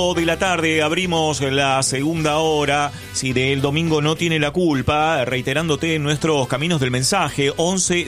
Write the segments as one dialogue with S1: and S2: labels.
S1: De la tarde abrimos la segunda hora. Si del domingo no tiene la culpa, reiterándote nuestros caminos del mensaje 11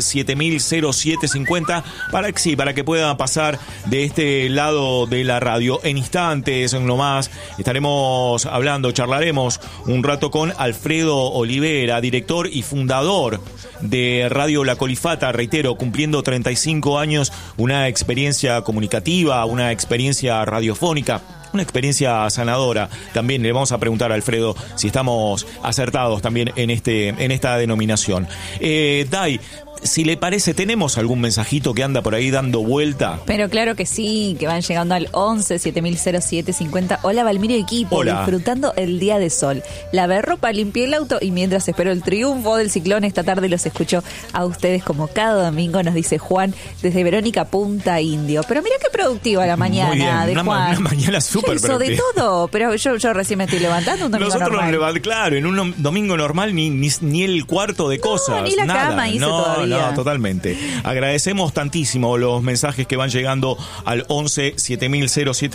S1: 7000 para que puedan pasar de este lado de la radio. En instantes nomás estaremos hablando, charlaremos un rato con Alfredo Olivera, director y fundador de Radio La Colifata, reitero, cumpliendo 35 años, una experiencia comunicativa, una experiencia radiofónica, una experiencia sanadora. También le vamos a preguntar a Alfredo si estamos acertados también en esta denominación. Dai, si le parece, ¿tenemos algún mensajito que anda por ahí dando vuelta?
S2: Pero claro que sí, que van llegando al 11 7000 Hola, Valmirio y equipo.
S1: Hola.
S2: Disfrutando el día de sol. Lavé ropa, limpié el auto y mientras espero el triunfo del Ciclón esta tarde los escucho a ustedes como cada domingo, nos dice Juan desde Verónica, Punta Indio. Pero mira qué productiva la mañana.
S1: Muy bien,
S2: de Juan.
S1: una mañana súper
S2: Hizo de todo, pero yo recién me estoy levantando un domingo
S1: Nosotros
S2: normal.
S1: nos levantamos, claro, en un domingo normal ni el cuarto de cosas.
S2: Ni la
S1: nada.
S2: cama hice todavía.
S1: No, totalmente. Agradecemos tantísimo los mensajes que van llegando al 11 7000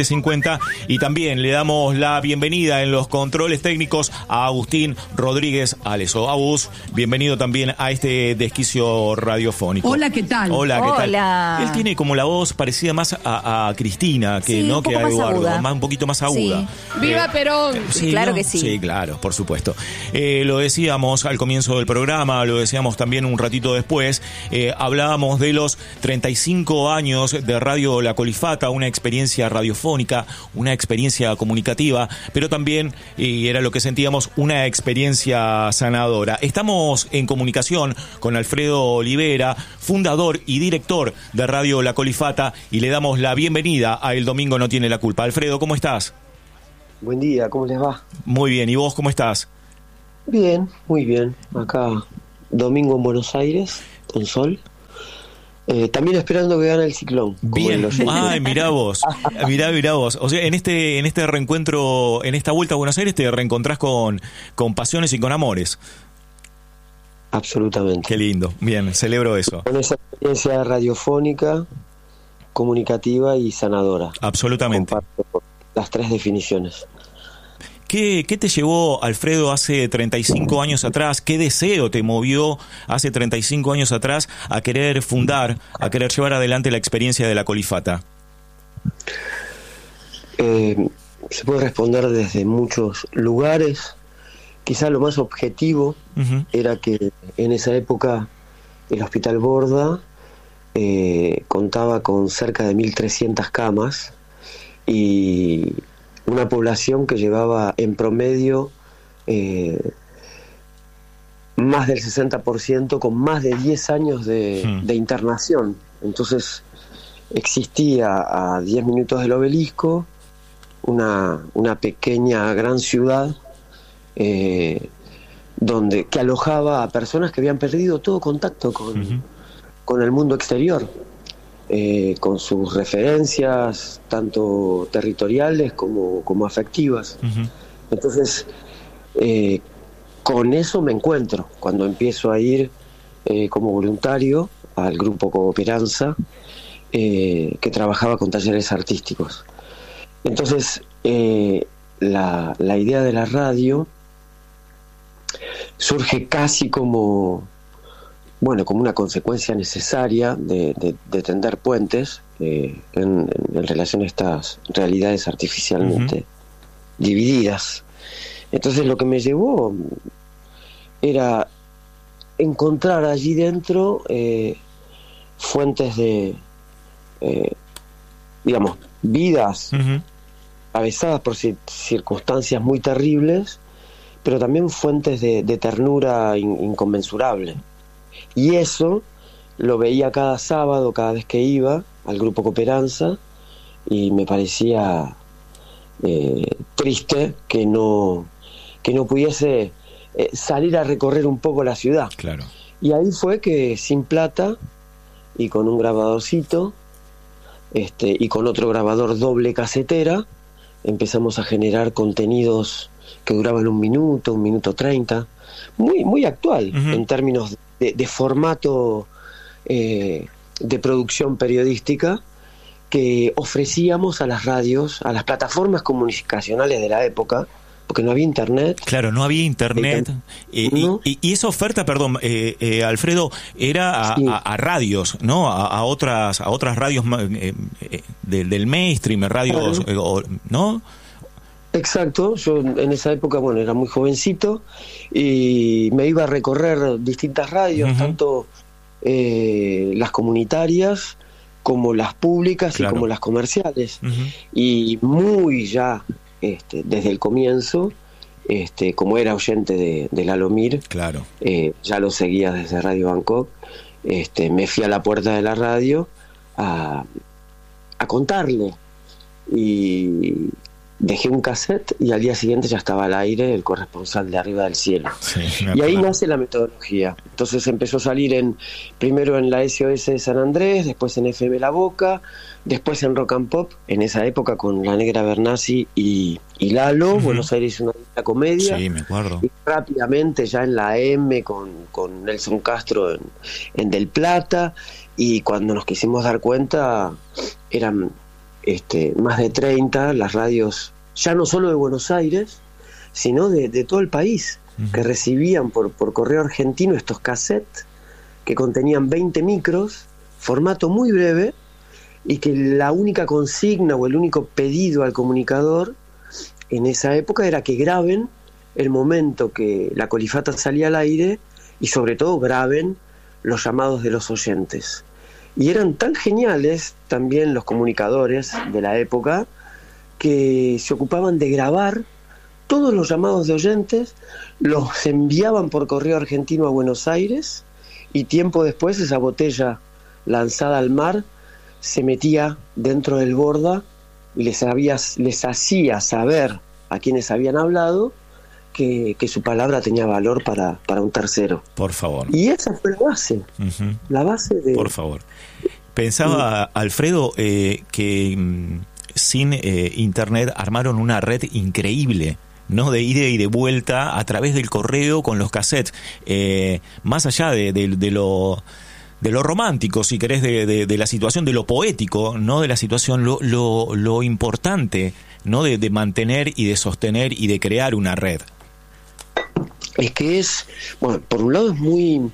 S1: y también le damos la bienvenida en los controles técnicos a Agustín Rodríguez Aleso. Agus, bienvenido también a este desquicio radiofónico.
S3: Hola, ¿qué tal?
S1: Hola, ¿qué tal?
S2: Hola.
S1: Él tiene como la voz parecida más a Cristina que,
S2: Sí,
S1: ¿no?
S2: un
S1: que
S2: poco
S1: a
S2: más
S1: Eduardo,
S2: aguda.
S1: un poquito más aguda.
S2: Sí.
S3: ¡Viva Perón!
S1: Sí,
S2: Claro
S1: ¿no?
S2: que sí.
S1: Sí, claro, por supuesto. Lo decíamos al comienzo del programa, lo decíamos también un ratito después. Hablábamos de los 35 años de Radio La Colifata, una experiencia radiofónica, una experiencia comunicativa, pero también, y era lo que sentíamos, una experiencia sanadora. Estamos en comunicación con Alfredo Olivera, fundador y director de Radio La Colifata, y le damos la bienvenida a El Domingo No Tiene la Culpa. Alfredo, ¿cómo estás?
S4: Buen día, ¿cómo les va?
S1: Muy bien, ¿y vos cómo estás?
S4: Bien, muy bien. Acá, domingo en Buenos Aires, con sol. También esperando que gane el Ciclón.
S1: Bien, ay, mirá vos. O sea, en este reencuentro, en esta vuelta a Buenos Aires, te reencontrás con pasiones y con amores.
S4: Absolutamente.
S1: Qué lindo, bien, celebro eso.
S4: Con esa experiencia radiofónica, comunicativa y sanadora.
S1: Absolutamente.
S4: Comparto las tres definiciones.
S1: ¿Qué te llevó, Alfredo, hace 35 años atrás? ¿Qué deseo te movió hace 35 años atrás a querer fundar, a querer llevar adelante la experiencia de La Colifata?
S4: Se puede responder desde muchos lugares. Quizá lo más objetivo era que en esa época el Hospital Borda contaba con cerca de 1.300 camas y una población que llevaba en promedio más del 60% con más de 10 años de internación. Entonces existía a 10 minutos del Obelisco una pequeña gran ciudad que alojaba a personas que habían perdido todo contacto con el mundo exterior. Con sus referencias tanto territoriales como afectivas. Entonces con eso me encuentro cuando empiezo a ir como voluntario al grupo Cooperanza, que trabajaba con talleres artísticos. Entonces la idea de la radio surge casi como una consecuencia necesaria de tender puentes en relación a estas realidades artificialmente divididas. Entonces lo que me llevó era encontrar allí dentro fuentes de, vidas atravesadas por circunstancias muy terribles, pero también fuentes de ternura inconmensurable. Y eso lo veía cada sábado, cada vez que iba al grupo Cooperanza, y me parecía triste que no pudiese salir a recorrer un poco la ciudad.
S1: Claro.
S4: Y ahí fue que sin plata y con un grabadorcito y con otro grabador doble casetera empezamos a generar contenidos que duraban 1 minuto, 1 minuto 30, muy actual en términos de formato de producción periodística, que ofrecíamos a las radios, a las plataformas comunicacionales de la época, porque no había internet.
S1: Claro, no había internet.
S4: ¿No?
S1: Y esa oferta, perdón, Alfredo, era
S4: Sí.
S1: a radios, ¿no? A otras radios del mainstream, radios, ¿no?
S4: Exacto, yo en esa época, bueno, era muy jovencito y me iba a recorrer distintas radios, tanto las comunitarias como las públicas,
S1: claro,
S4: y como las comerciales. Y muy ya, desde el comienzo, como era oyente de Lalo Mir,
S1: claro,
S4: ya lo seguía desde Radio Bangkok, me fui a la puerta de la radio a contarle, y dejé un cassette y al día siguiente ya estaba al aire el corresponsal de Arriba del Cielo.
S1: Sí,
S4: y ahí nace la metodología. Entonces empezó a salir primero en la SOS de San Andrés, después en FM La Boca, después en Rock and Pop, en esa época con La Negra Bernasi y Lalo, Buenos Aires una comedia.
S1: Sí, me acuerdo.
S4: Y rápidamente ya en la M con Nelson Castro en Del Plata, y cuando nos quisimos dar cuenta eran más de 30 las radios, ya no solo de Buenos Aires, sino de todo el país, que recibían por correo argentino estos cassettes que contenían 20 micros, formato muy breve, y que la única consigna o el único pedido al comunicador en esa época era que graben el momento que la colifata salía al aire, y sobre todo graben los llamados de los oyentes. Y eran tan geniales también los comunicadores de la época, que se ocupaban de grabar todos los llamados de oyentes, los enviaban por correo argentino a Buenos Aires, y tiempo después esa botella lanzada al mar se metía dentro del borda y les hacía saber a quienes habían hablado que su palabra tenía valor para un tercero.
S1: Por favor.
S4: Y esa fue la base. La base de...
S1: Por favor. Pensaba, Alfredo, que sin internet armaron una red increíble, ¿no? De ida y de vuelta a través del correo con los cassettes. Más allá de lo romántico, si querés, de la situación, de lo poético, ¿no? De la situación, lo importante, ¿no? De mantener y de sostener y de crear una red.
S4: Es que bueno, por un lado es muy...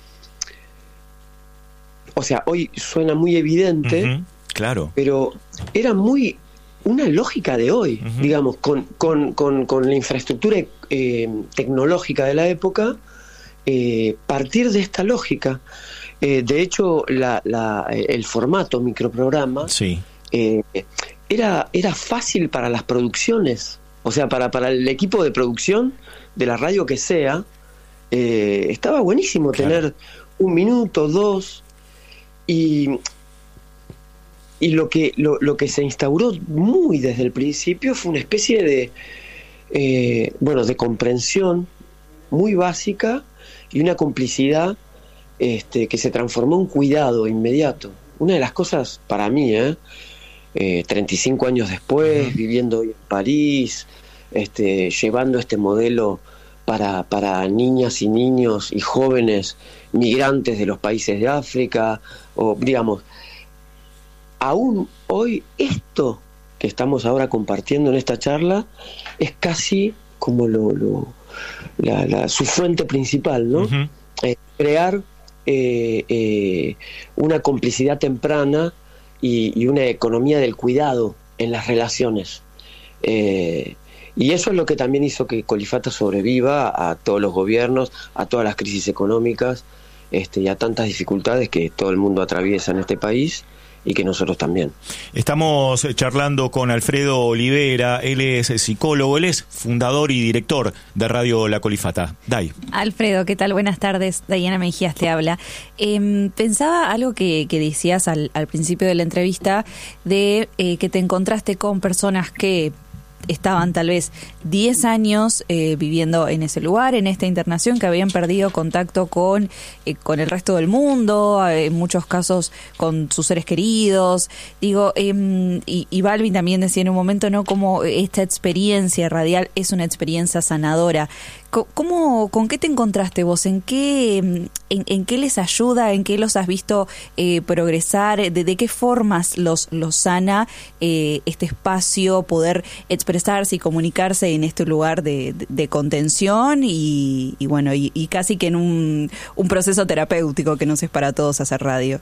S4: O sea, hoy suena muy evidente,
S1: claro,
S4: pero era muy una lógica de hoy, digamos, con la infraestructura tecnológica de la época, partir de esta lógica. De hecho, el formato microprograma,
S1: sí,
S4: era fácil para las producciones, o sea, para el equipo de producción de la radio que sea, estaba buenísimo, claro, tener 1 minuto, 2, y lo que se instauró muy desde el principio fue una especie de comprensión muy básica y una complicidad que se transformó en cuidado inmediato. Una de las cosas para mí, 35 años después, viviendo hoy en París, llevando este modelo para niñas y niños y jóvenes migrantes de los países de África, o digamos, aún hoy esto que estamos ahora compartiendo en esta charla es casi como su fuente principal, ¿no? Crear una complicidad temprana y una economía del cuidado en las relaciones. Y eso es lo que también hizo que Colifata sobreviva a todos los gobiernos, a todas las crisis económicas, y a tantas dificultades que todo el mundo atraviesa en este país, y que nosotros también.
S1: Estamos charlando con Alfredo Olivera. Él es psicólogo, él es fundador y director de Radio La Colifata. Day.
S2: Alfredo, ¿qué tal? Buenas tardes. Dayana Mejías te habla. Pensaba algo que decías al principio de la entrevista, de que te encontraste con personas que estaban tal vez 10 años viviendo en ese lugar, en esta internación, que habían perdido contacto con el resto del mundo, en muchos casos con sus seres queridos. Digo, y Balvin también decía en un momento, ¿no?, como esta experiencia radial es una experiencia sanadora. ¿Con qué te encontraste vos? ¿En qué les ayuda? ¿En qué los has visto progresar? ¿De qué formas los sana este espacio, poder expresarse y comunicarse en este lugar de contención y bueno, y casi que en un proceso terapéutico que nos es para todos hacer radio?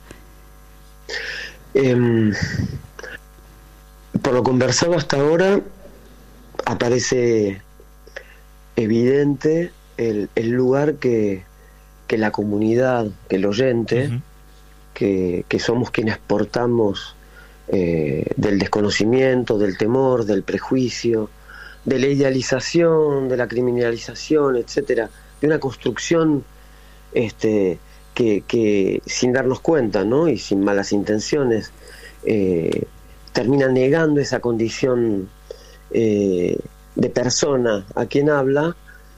S4: Por lo conversado hasta ahora, aparece evidente el lugar que la comunidad, que el oyente, uh-huh, que somos quienes portamos del desconocimiento, del temor, del prejuicio, de la idealización, de la criminalización, etcétera, de una construcción que sin darnos cuenta, ¿no?, y sin malas intenciones, termina negando esa condición de persona a quien habla.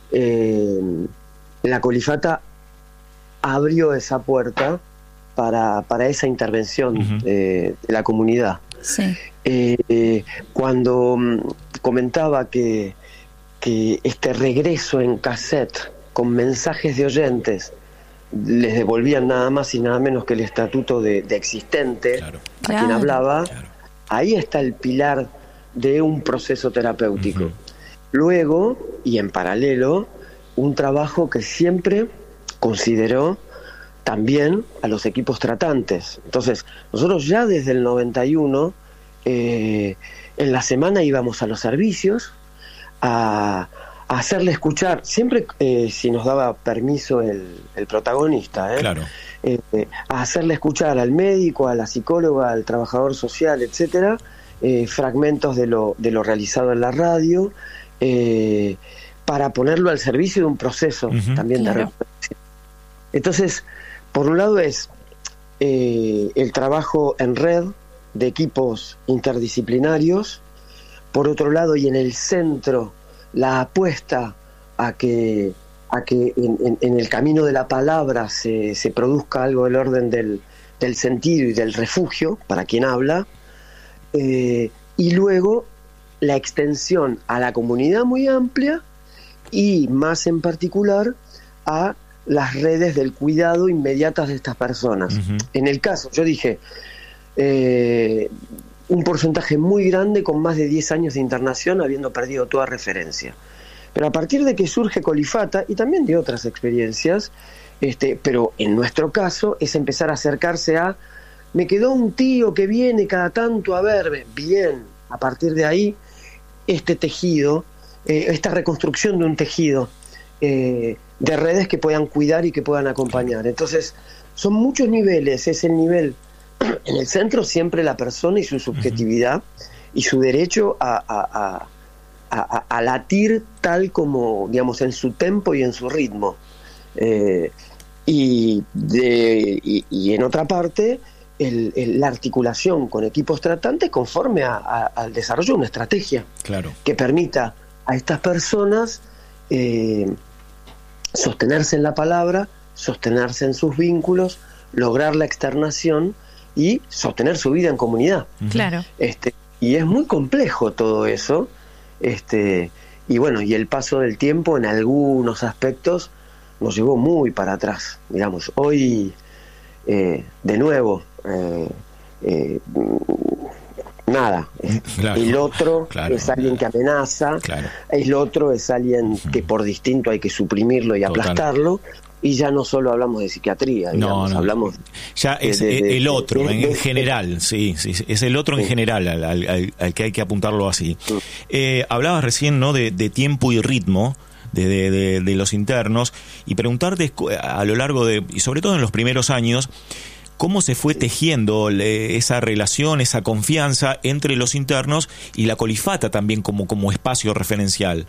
S4: La Colifata abrió esa puerta para esa intervención, uh-huh, de la comunidad.
S2: Sí.
S4: Cuando comentaba que este regreso en cassette con mensajes de oyentes les devolvían nada más y nada menos que el estatuto de existente, claro, a quien hablaba, claro, ahí está el pilar de un proceso terapéutico. Uh-huh. Luego, y en paralelo, un trabajo que siempre consideró también a los equipos tratantes. Entonces, nosotros ya desde el 91, en la semana íbamos a los servicios a hacerle escuchar, siempre si nos daba permiso el protagonista,
S1: claro,
S4: a hacerle escuchar al médico, a la psicóloga, al trabajador social, etcétera, fragmentos de lo realizado en la radio, para ponerlo al servicio de un proceso, uh-huh, también, claro, de reflexión. Entonces, por un lado es el trabajo en red de equipos interdisciplinarios, por otro lado, y en el centro, la apuesta a que en el camino de la palabra se produzca algo del orden del sentido y del refugio para quien habla, y luego la extensión a la comunidad muy amplia y más en particular a las redes del cuidado inmediatas de estas personas. Uh-huh. En el caso, yo dije, un porcentaje muy grande con más de 10 años de internación habiendo perdido toda referencia. Pero a partir de que surge Colifata, y también de otras experiencias, pero en nuestro caso es empezar a acercarse a, me quedó un tío que viene cada tanto a verme, bien, a partir de ahí, este tejido, esta reconstrucción de un tejido de redes que puedan cuidar y que puedan acompañar. Entonces, son muchos niveles, es el nivel, en el centro siempre la persona y su subjetividad, uh-huh, y su derecho a latir tal como, digamos, en su tempo y en su ritmo. Y en otra parte, la articulación con equipos tratantes conforme al desarrollo de una estrategia, claro, que permita a estas personas sostenerse en la palabra, sostenerse en sus vínculos, lograr la externación y sostener su vida en comunidad.
S2: Claro.
S4: Y es muy complejo todo eso, y bueno, y el paso del tiempo en algunos aspectos nos llevó muy para atrás. Digamos, hoy de nuevo nada, claro, el otro, claro, es alguien que amenaza, claro, el otro es alguien, uh-huh, que por distinto hay que suprimirlo y aplastarlo. Y ya no solo hablamos de psiquiatría, digamos, no, hablamos
S1: ya es el otro en general, sí, es el otro, sí, en general al que hay que apuntarlo así. Sí. Hablabas recién, ¿no?, de tiempo y ritmo de los internos, y preguntarte a lo largo y sobre todo en los primeros años, ¿cómo se fue tejiendo esa relación, esa confianza entre los internos y la Colifata también como espacio referencial?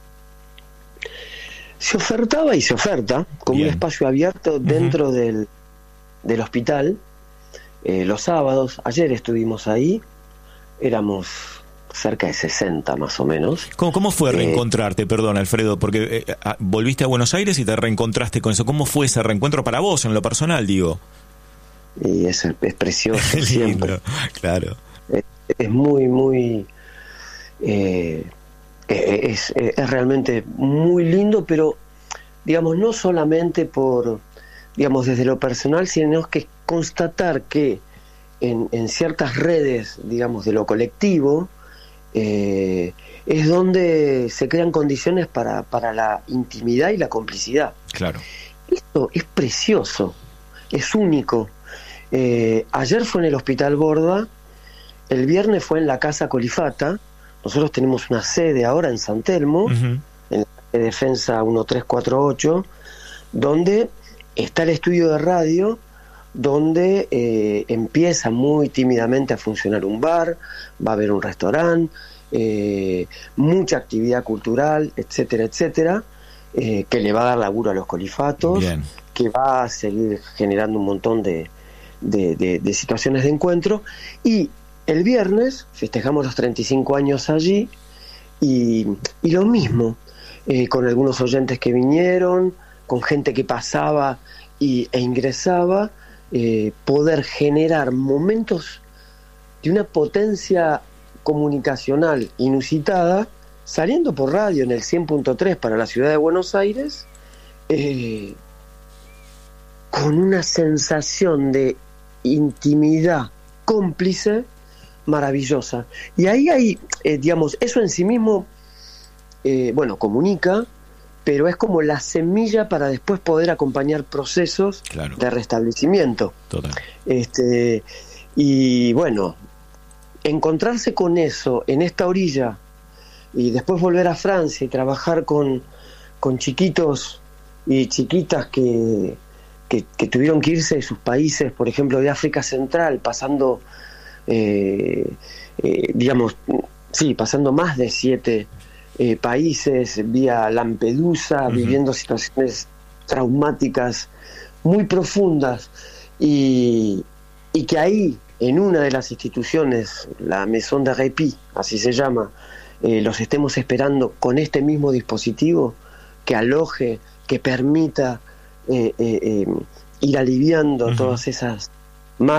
S4: Se ofertaba y se oferta como, bien, un espacio abierto dentro, uh-huh, del hospital. Los sábados, ayer estuvimos ahí, éramos cerca de 60 más o menos.
S1: ¿Cómo fue reencontrarte, perdón, Alfredo, porque volviste a Buenos Aires y te reencontraste con eso? ¿Cómo fue ese reencuentro para vos, en lo personal, digo?
S4: Y es precioso. Siempre.
S1: Claro.
S4: Es muy, muy... es realmente muy lindo, pero digamos, no solamente por, digamos, desde lo personal, sino que constatar que en ciertas redes, digamos, de lo colectivo, es donde se crean condiciones para la intimidad y la complicidad.
S1: Claro.
S4: Esto es precioso, es único. Ayer fue en el Hospital Borda, el viernes fue en la Casa Colifata. Nosotros tenemos una sede ahora en San Telmo, en la Defensa 1348, donde está el estudio de radio, donde empieza muy tímidamente a funcionar un bar, va a haber un restaurante, mucha actividad cultural, etcétera, etcétera, que le va a dar laburo a los colifatos. Bien. Que va a seguir generando un montón de situaciones de encuentro. Y el viernes festejamos los 35 años allí, y lo mismo, con algunos oyentes que vinieron, con gente que pasaba e ingresaba, poder generar momentos de una potencia comunicacional inusitada, saliendo por radio en el 100.3 para la ciudad de Buenos Aires, con una sensación de intimidad cómplice maravillosa. Y ahí hay, digamos, eso en sí mismo, bueno, comunica, pero es como la semilla para después poder acompañar procesos, claro, de restablecimiento. Total. Y bueno, encontrarse con eso en esta orilla y después volver a Francia y trabajar con chiquitos y chiquitas que tuvieron que irse de sus países, por ejemplo de África Central, pasando digamos, sí, pasando más de 7 países, vía Lampedusa, viviendo situaciones traumáticas muy profundas, y que ahí, en una de las instituciones, la Maison de Répit, así se llama, los estemos esperando con este mismo dispositivo que aloje, que permita ir aliviando todas esas